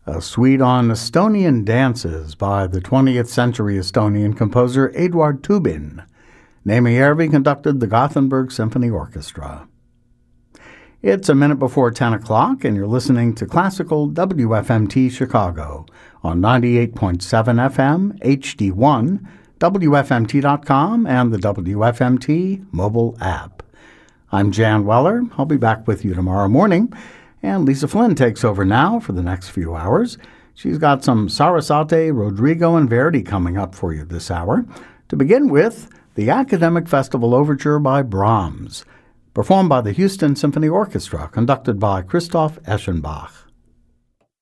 A suite on Estonian dances by the 20th century Estonian composer Eduard Tubin. Neeme Järvi conducted the Gothenburg Symphony Orchestra. It's a minute before 10 o'clock, and you're listening to Classical WFMT Chicago on 98.7 FM, HD1, WFMT.com, and the WFMT mobile app. I'm Jan Weller. I'll be back with you tomorrow morning. And Lisa Flynn takes over now for the next few hours. She's got some Sarasate, Rodrigo, and Verdi coming up for you this hour. To begin with, the Academic Festival Overture by Brahms, performed by the Houston Symphony Orchestra, conducted by Christoph Eschenbach.